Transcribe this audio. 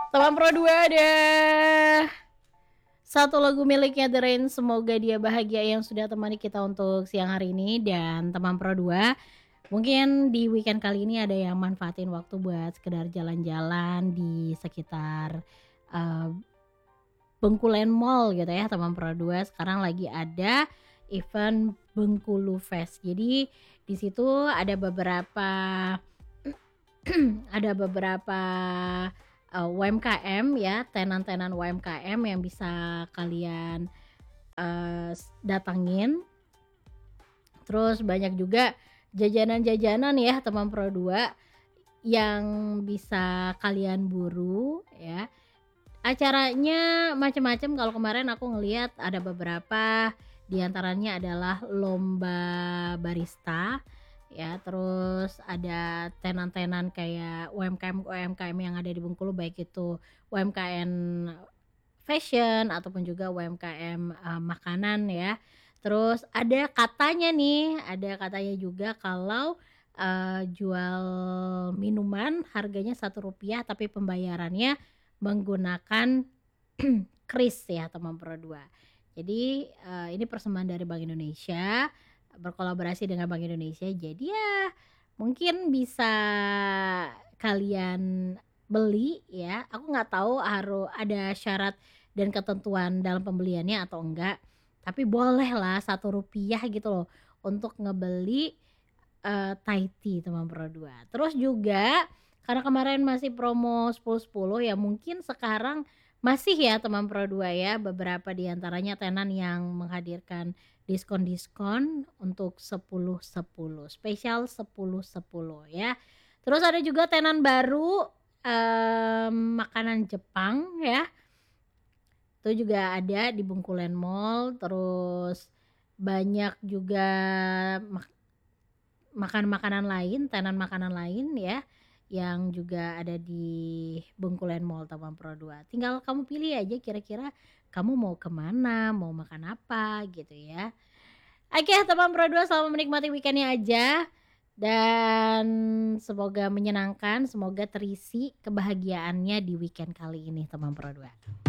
Teman Pro 2 ada satu lagu miliknya The Rain, semoga dia bahagia, yang sudah temani kita untuk siang hari ini. Dan teman Pro 2, mungkin di weekend kali ini ada yang manfaatin waktu buat sekedar jalan-jalan di sekitar uh, Bengkulen Mall gitu ya teman Pro 2. Sekarang lagi ada event Bengkulu Fest. Jadi di situ ada beberapa UMKM ya, tenan-tenan UMKM yang bisa kalian datangin. Terus banyak juga jajanan-jajanan ya teman Pro 2 yang bisa kalian buru ya. Acaranya macam-macam. Kalau kemarin aku ngelihat ada beberapa, diantaranya adalah lomba barista ya, terus ada tenan-tenan kayak UMKM yang ada di Bengkulu, baik itu UMKM fashion ataupun juga UMKM makanan ya. Terus ada katanya juga kalau jual minuman harganya Rp1 tapi pembayarannya menggunakan kris ya teman Pro 2. Jadi ini persembahan dari Bank Indonesia, berkolaborasi dengan Bank Indonesia. Jadi ya mungkin bisa kalian beli ya. Aku nggak tahu harus ada syarat dan ketentuan dalam pembeliannya atau enggak. Tapi boleh lah Rp1 gitu loh untuk ngebeli Thai tea teman Pro 2. Terus juga karena kemarin masih promo 10-10 ya, mungkin sekarang masih ya teman Pro 2 ya, beberapa diantaranya tenan yang menghadirkan diskon-diskon untuk 10-10, spesial 10-10 ya. Terus ada juga tenan baru makanan Jepang ya, itu juga ada di Bengkulen Mall. Terus banyak juga makanan lain, tenan makanan lain ya, yang juga ada di Bengkulen Mall teman Pro 2. Tinggal kamu pilih aja kira-kira kamu mau kemana, mau makan apa gitu ya. Oke teman Pro 2, selamat menikmati weekendnya aja. Dan semoga menyenangkan, semoga terisi kebahagiaannya di weekend kali ini teman Pro 2.